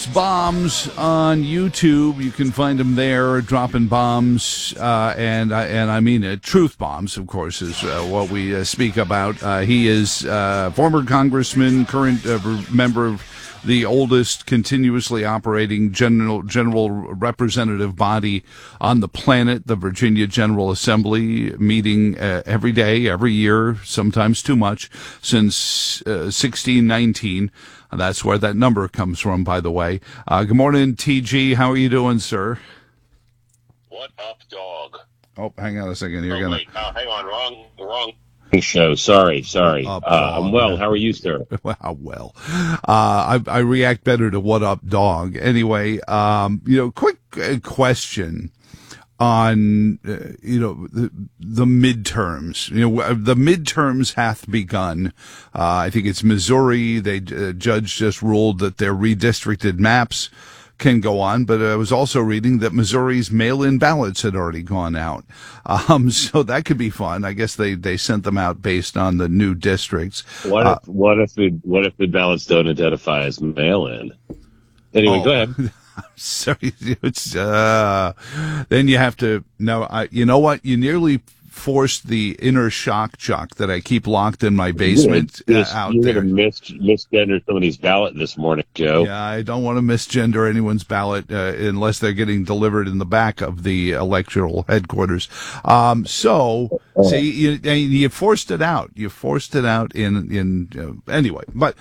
Bombs on YouTube. You can find him there dropping bombs, and I mean it. Truth bombs, of course, is what we speak about. He is former congressman, current member of the oldest continuously operating general representative body on the planet, the Virginia General Assembly, meeting every day, every year, sometimes too much, since 1619. That's where that number comes from, by the way. Good morning, TG. How are you doing, sir? What up, dog? Oh, hang on a second. You're Wait. Hang on. Wrong show. Sorry. I'm well. How are you, sir? Well. I react better to what up, dog. Anyway, quick question on, the midterms. The midterms hath begun. I think it's Missouri. Judge just ruled that their redistricted maps can go on, but I was also reading that Missouri's mail-in ballots had already gone out. So that could be fun. I guess they sent them out based on the new districts. What if the ballots don't identify as mail-in? Anyway, go ahead. Sorry, it's then you have to you know what? You nearly forced the inner shock jock that I keep locked in my basement out you're there. You're going to misgender somebody's ballot this morning, Joe. Yeah, I don't want to misgender anyone's ballot unless they're getting delivered in the back of the electoral headquarters. See, you forced it out. You forced it out anyway. But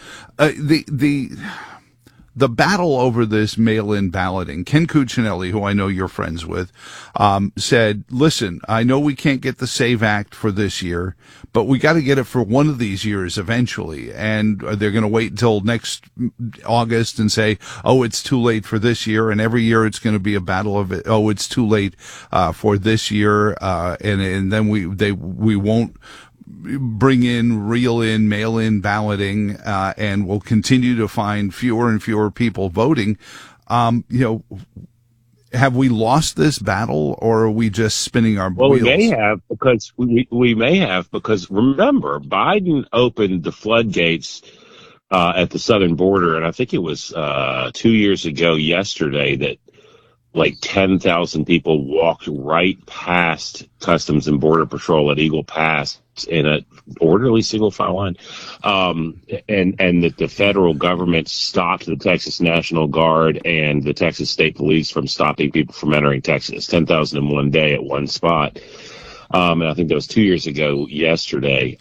the battle over this mail-in balloting, Ken Cuccinelli, who I know you're friends with, said, listen, I know we can't get the SAVE Act for this year, but we got to get it for one of these years eventually. And they're going to wait until next August and say, oh, it's too late for this year. And every year it's going to be a battle of it. Oh, it's too late for this year. And then we won't bring in mail-in balloting, and we'll continue to find fewer and fewer people voting. Have we lost this battle, or are we just spinning our wheels? We may have, because we may have, because remember, Biden opened the floodgates at the southern border, and I think it was 2 years ago yesterday that like 10,000 people walked right past Customs and Border Patrol at Eagle Pass in a orderly single file line, and that the federal government stopped the Texas National Guard and the Texas State Police from stopping people from entering Texas. 10,000 in one day at one spot, and I think that was 2 years ago yesterday.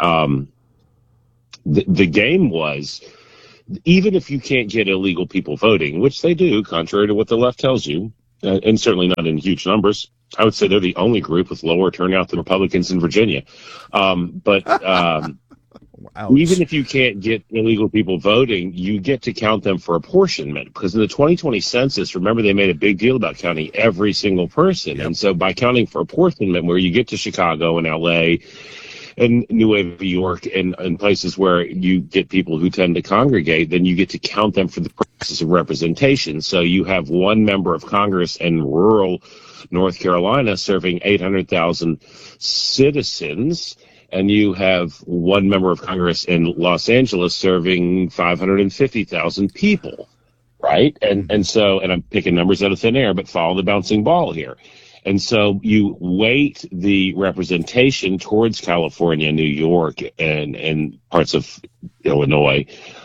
The game was, even if you can't get illegal people voting, which they do, contrary to what the left tells you, and certainly not in huge numbers. I would say they're the only group with lower turnout than Republicans in Virginia. But even if you can't get illegal people voting, you get to count them for apportionment. Because in the 2020 census, remember, they made a big deal about counting every single person. Yep. And so by counting for apportionment, where you get to Chicago and L.A., and New York and places where you get people who tend to congregate, then you get to count them for the purposes of representation. So you have one member of Congress in rural North Carolina serving 800,000 citizens, and you have one member of Congress in Los Angeles serving 550,000 people, right? And I'm picking numbers out of thin air, but follow the bouncing ball here. And so you weight the representation towards California, New York, and parts of Illinois.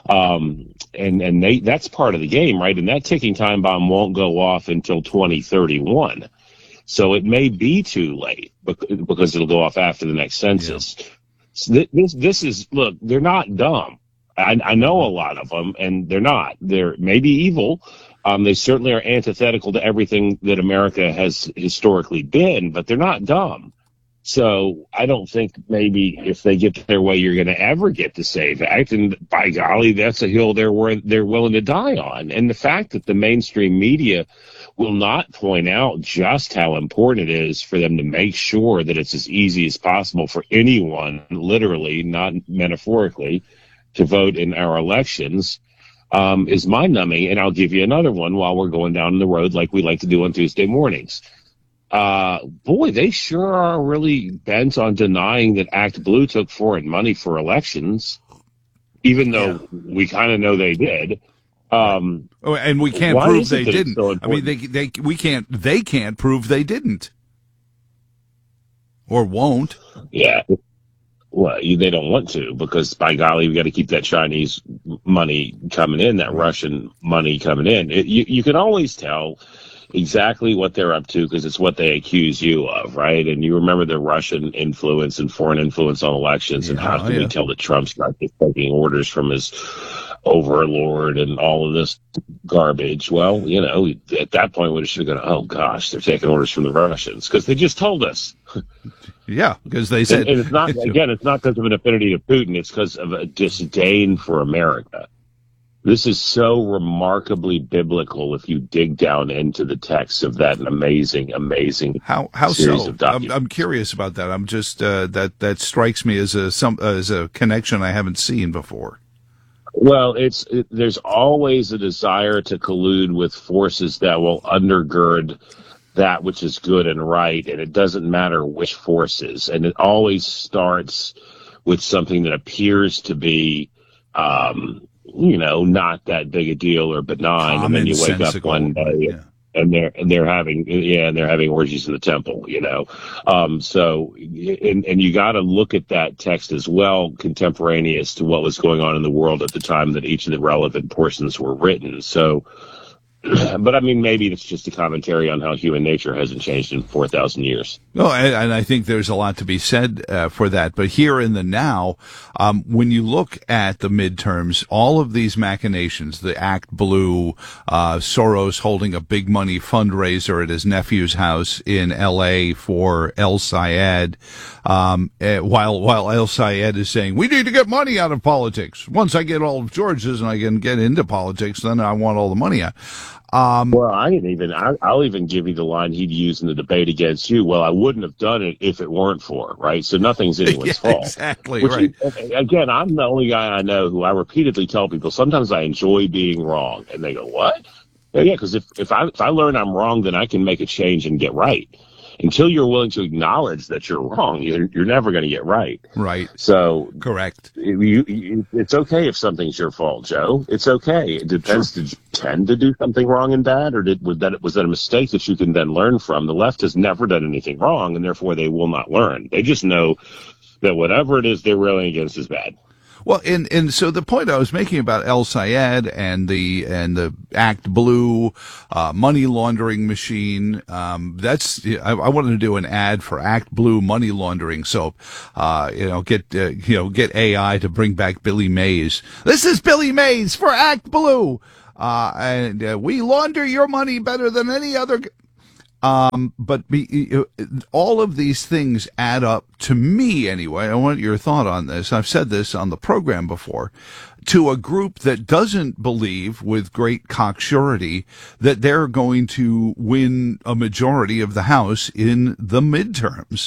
That's part of the game, right? And that ticking time bomb won't go off until 2031. So it may be too late because it'll go off after the next census. Yeah. So this is, look, they're not dumb. I know a lot of them, and they're not. They're maybe evil. They certainly are antithetical to everything that America has historically been, but they're not dumb. So I don't think maybe if they get their way, you're going to ever get the SAVE Act. And by golly, that's a hill they're willing to die on. And the fact that the mainstream media will not point out just how important it is for them to make sure that it's as easy as possible for anyone, literally, not metaphorically, to vote in our elections is mind-numbing. And I'll give you another one while we're going down the road like we like to do on Tuesday mornings. Boy, they sure are really bent on denying that Act Blue took foreign money for elections, even though we kind of know they did. And we can't why prove is it they that it's didn't. so I mean, important? they can't prove they didn't. Or won't. Yeah. Well, they don't want to, because by golly, we got to keep that Chinese money coming in, that Russian money coming in. You can always tell exactly what they're up to because it's what they accuse you of, right? And you remember the Russian influence and foreign influence on elections, and how can we tell that Trump's not just taking orders from his overlord and all of this garbage? Well, at that point, we should have gone, oh gosh, they're taking orders from the Russians because they just told us. Yeah, because they said, and it's not, again, it's not because of an affinity to Putin. It's because of a disdain for America. This is so remarkably biblical if you dig down into the text of that amazing how series so? of documents. I'm curious about that. I'm just that strikes me as a connection I haven't seen before. Well, there's always a desire to collude with forces that will undergird that which is good and right, and it doesn't matter which forces. And it always starts with something that appears to be, not that big a deal or benign, and then you wake up one day and they're having orgies in the temple, So you got to look at that text as well, contemporaneous to what was going on in the world at the time that each of the relevant portions were written. So. But I mean, maybe it's just a commentary on how human nature hasn't changed in 4,000 years. No, and I think there's a lot to be said for that. But here in the now, when you look at the midterms, all of these machinations, the Act Blue, Soros holding a big money fundraiser at his nephew's house in L.A. for El Sayed, while El Sayed is saying, we need to get money out of politics. Once I get all of George's and I can get into politics, then I want all the money out. Well, I'll even give you the line he'd use in the debate against you. Well, I wouldn't have done it if it weren't for, right? So nothing's anyone's fault. Exactly, right. Again, I'm the only guy I know who I repeatedly tell people, sometimes I enjoy being wrong. And they go, what? Yeah, because if I learn I'm wrong, then I can make a change and get right. Until you're willing to acknowledge that you're wrong, you're never going to get right. Right. So correct. It's okay if something's your fault, Joe. It's okay. It depends. Sure. Did you tend to do something wrong and bad, or was that a mistake that you can then learn from? The left has never done anything wrong, and therefore they will not learn. They just know that whatever it is they're railing against is bad. Well, and so the point I was making about El Sayed and the Act Blue money laundering machine, I wanted to do an ad for Act Blue money laundering soap. Get AI to bring back Billy Mays. This is Billy Mays for Act Blue, and we launder your money better than any other. But all of these things add up to me anyway. I want your thought on this. I've said this on the program before, to a group that doesn't believe with great cocksurety that they're going to win a majority of the House in the midterms.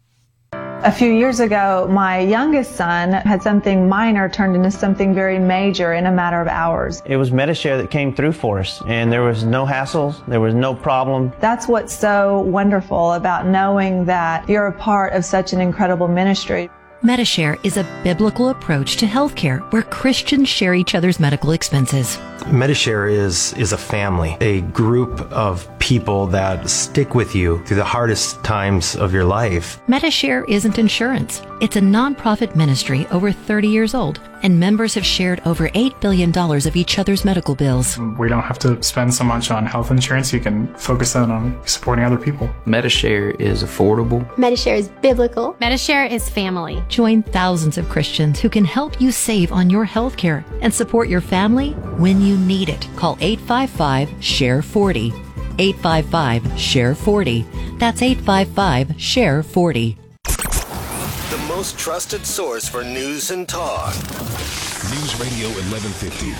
A few years ago, my youngest son had something minor turned into something very major in a matter of hours. It was Medi-Share that came through for us, and there was no hassles, there was no problem. That's what's so wonderful about knowing that you're a part of such an incredible ministry. Medi-Share is a biblical approach to healthcare where Christians share each other's medical expenses. Medi-Share is a family, a group of people that stick with you through the hardest times of your life. Medi-Share isn't insurance. It's a nonprofit ministry over 30 years old, and members have shared over $8 billion of each other's medical bills. We don't have to spend so much on health insurance. You can focus that on supporting other people. Medi-Share is affordable. Medi-Share is biblical. Medi-Share is family. Join thousands of Christians who can help you save on your health care and support your family when you need it. Call 855-SHARE-40. 855-SHARE-40. That's 855-SHARE-40. The most trusted source for news and talk. News Radio 1150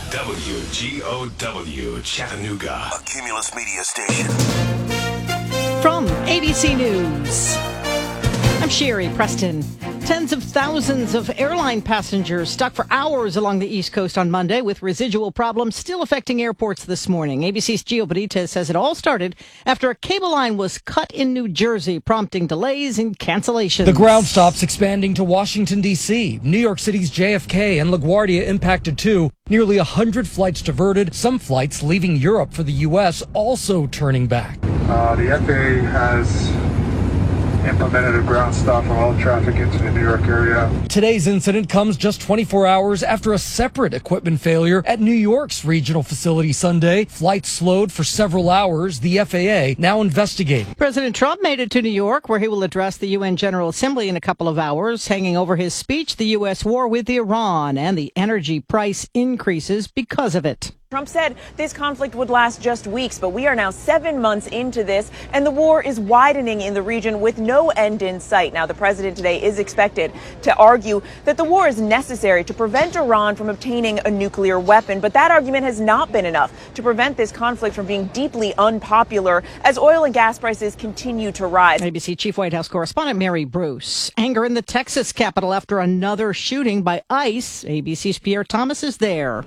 WGOW Chattanooga. A Cumulus Media Station. From ABC News, I'm Sherry Preston. Tens of thousands of airline passengers stuck for hours along the East Coast on Monday, with residual problems still affecting airports this morning. ABC's Gio Benitez says it all started after a cable line was cut in New Jersey, prompting delays and cancellations. The ground stops expanding to Washington, D.C. New York City's JFK and LaGuardia impacted too. Nearly 100 flights diverted, some flights leaving Europe for the U.S. also turning back. The FAA has implemented a ground stop for all traffic into the New York area. Today's incident comes just 24 hours after a separate equipment failure at New York's regional facility Sunday. Flights slowed for several hours. The FAA now investigating. President Trump made it to New York, where he will address the UN General Assembly in a couple of hours. Hanging over his speech, the U.S. war with Iran and the energy price increases because of it. Trump said this conflict would last just weeks, but we are now 7 months into this, and the war is widening in the region with no end in sight. Now, the president today is expected to argue that the war is necessary to prevent Iran from obtaining a nuclear weapon, but that argument has not been enough to prevent this conflict from being deeply unpopular as oil and gas prices continue to rise. ABC Chief White House correspondent Mary Bruce. Anger in the Texas capital after another shooting by ICE. ABC's Pierre Thomas is there.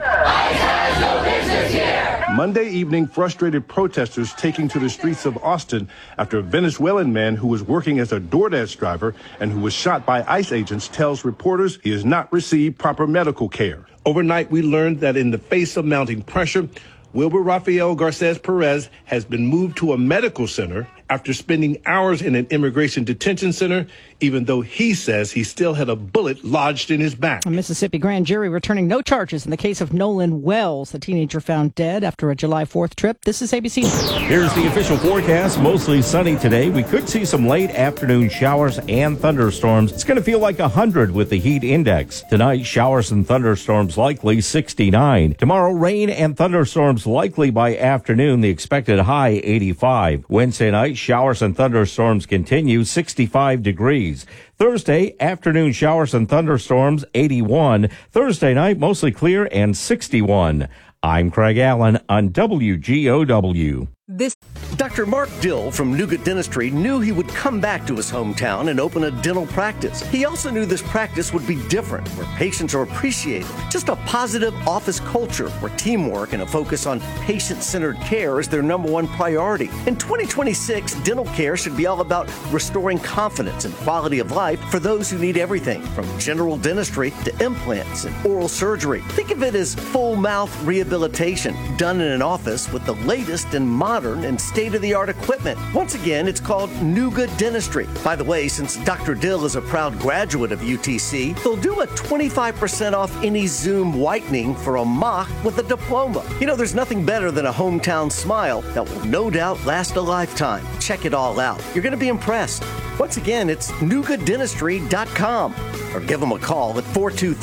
Monday evening, frustrated protesters taking to the streets of Austin after a Venezuelan man who was working as a DoorDash driver and who was shot by ICE agents tells reporters he has not received proper medical care. Overnight, we learned that in the face of mounting pressure, Wilbur Rafael Garces Perez has been moved to a medical center after spending hours in an immigration detention center, even though he says he still had a bullet lodged in his back. A Mississippi grand jury returning no charges in the case of Nolan Wells, the teenager found dead after a July 4th trip. This is ABC. Here's the official forecast. Mostly sunny today. We could see some late afternoon showers and thunderstorms. It's going to feel like 100 with the heat index. Tonight, showers and thunderstorms likely 69. Tomorrow, rain and thunderstorms likely by afternoon. The expected high 85. Wednesday night, showers and thunderstorms continue, 65 degrees. Thursday, afternoon showers and thunderstorms, 81. Thursday night, mostly clear and 61. I'm Craig Allen on WGOW. Dr. Mark Dill from Nuga Dentistry knew he would come back to his hometown and open a dental practice. He also knew this practice would be different, where patients are appreciated. Just a positive office culture where teamwork and a focus on patient-centered care is their #1 priority. In 2026, dental care should be all about restoring confidence and quality of life for those who need everything from general dentistry to implants and oral surgery. Think of it as full mouth rehabilitation done in an office with the latest and modern and state-of-the-art equipment. Once again, it's called Nuga Dentistry. By the way, since Dr. Dill is a proud graduate of UTC, they'll do a 25% off any Zoom whitening for a mock with a diploma. You know, there's nothing better than a hometown smile that will no doubt last a lifetime. Check it all out. You're going to be impressed. Once again, it's NugaDentistry.com or give them a call at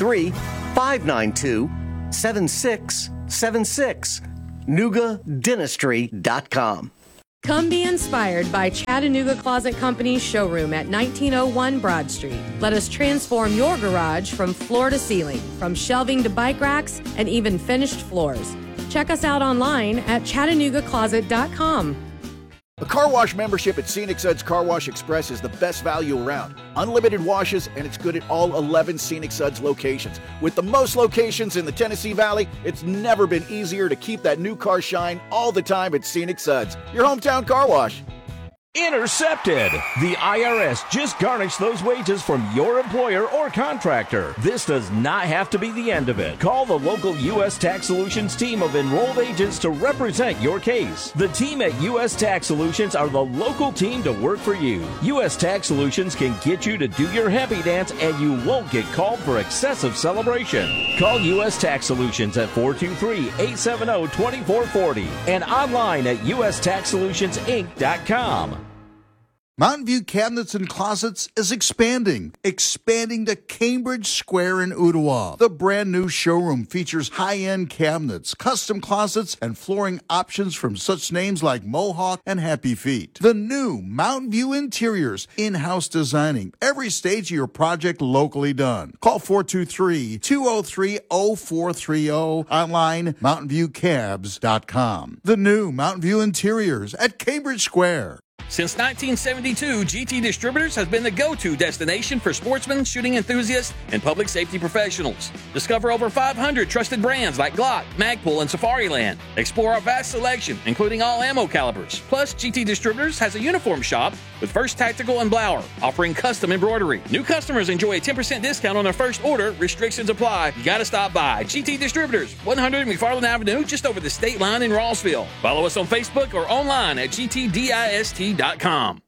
423-592-7676. NugaDentistry.com. Come be inspired by Chattanooga Closet Company's showroom at 1901 Broad Street. Let us transform your garage from floor to ceiling, from shelving to bike racks, and even finished floors. Check us out online at ChattanoogaCloset.com. A car wash membership at Scenic Suds Car Wash Express is the best value around. Unlimited washes, and it's good at all 11 Scenic Suds locations. With the most locations in the Tennessee Valley, it's never been easier to keep that new car shine all the time at Scenic Suds, your hometown car wash. Intercepted! The IRS just garnished those wages from your employer or contractor. This does not have to be the end of it. Call the local U.S. Tax Solutions team of enrolled agents to represent your case. The team at U.S. Tax Solutions are the local team to work for you. U.S. Tax Solutions can get you to do your happy dance and you won't get called for excessive celebration. Call U.S. Tax Solutions at 423-870-2440 and online at USTaxSolutionsInc.com. Mountain View Cabinets and Closets is expanding to Cambridge Square in Ottawa. The brand new showroom features high-end cabinets, custom closets, and flooring options from such names like Mohawk and Happy Feet. The new Mountain View Interiors, in-house designing, every stage of your project locally done. Call 423-203-0430, online mountainviewcabs.com. The new Mountain View Interiors at Cambridge Square. Since 1972, GT Distributors has been the go-to destination for sportsmen, shooting enthusiasts, and public safety professionals. Discover over 500 trusted brands like Glock, Magpul, and Safariland. Explore our vast selection, including all ammo calibers. Plus, GT Distributors has a uniform shop with First Tactical and Blower, offering custom embroidery. New customers enjoy a 10% discount on their first order. Restrictions apply. You gotta stop by. GT Distributors, 100 McFarland Avenue, just over the state line in Rossville. Follow us on Facebook or online at gtdist.com.